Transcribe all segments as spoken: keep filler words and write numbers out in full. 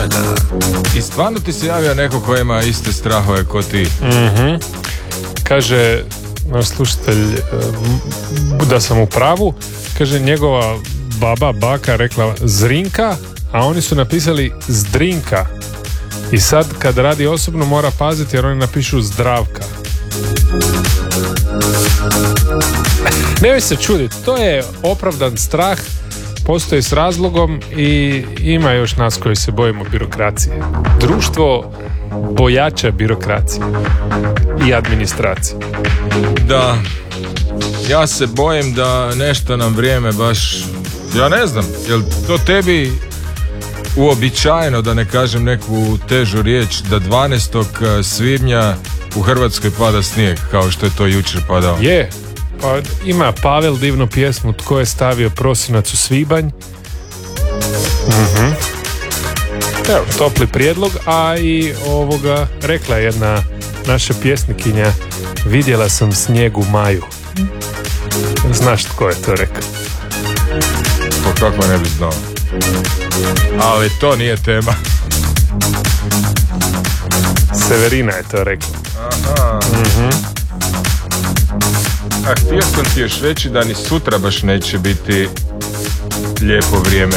Da, da. I stvarno ti se javio neko ko ima iste strahove ko ti? Mhm. Kaže naš slušatelj da sam u pravu, kaže njegova baba, baka rekla Zrinka, a oni su napisali Zdrinka. I sad kad radi osobno mora paziti jer oni napišu Zdravka. Nemoj se čuditi, to je opravdan strah, postoji s razlogom i ima još nas koji se bojimo birokracije. Društvo bojača birokracije i administracije. Da, ja se bojim da nešto nam vrijeme baš, ja ne znam, jel to tebi uobičajeno, da ne kažem neku težu riječ, da dvanaestog svibnja u Hrvatskoj pada snijeg, kao što je to jučer padao? Je, pa ima Pavel divnu pjesmu Tko je stavio prosinac u svibanj. Mhm. Evo, topli prijedlog, a i ovoga rekla je jedna naša pjesnikinja, vidjela sam snijeg u maju. Znaš tko je to rekao? Po kako ne bi znao. Ali to nije tema. Severina je to rekla. Aha. Mhm. A htio sam ti još reći da ni sutra baš neće biti lijepo vrijeme.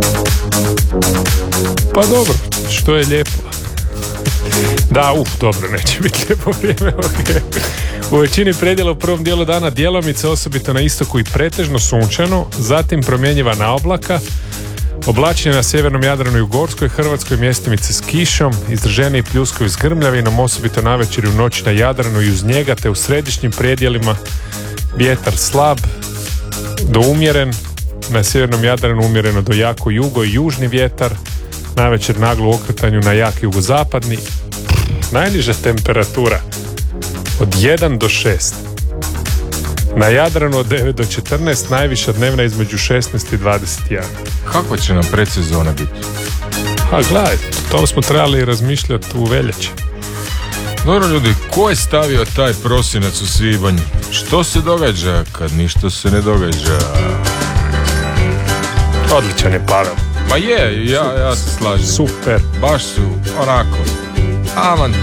Pa dobro, što je lijepo. Da, uf, dobro, neće biti lijepo vrijeme. Okay. U većini predjela u prvom dijelu dana djelomice, osobito na istoku i pretežno sunčano, zatim promjenjiva naoblaka, oblačenje na sjevernom Jadranu i u Gorskoj, Hrvatskoj mjestimice s kišom, izraženiji pljuskovi s grmljavinom, osobito navečer i u noći na Jadranu i uz njega, te u središnjim predjelima vjetar slab do umjeren, na sjevernom Jadranu umjereno do jako jugo i južni vjetar, navečer naglo u okretanju na jak jugozapadni. Najniža temperatura od jedan do šest. Na Jadranu od devet do četrnaest, najviša dnevna između šesnaest i dvadeset jedan. Kako će nam predsezona biti? A gledaj, o tom smo trebali razmišljati u veljači. Dobro ljudi, ko je stavio taj prosinac u svibanj? Što se događa kad ništa se ne događa? Odličan je Pavel. Ma je, ja, ja se slažem. Super. Baš su onako aman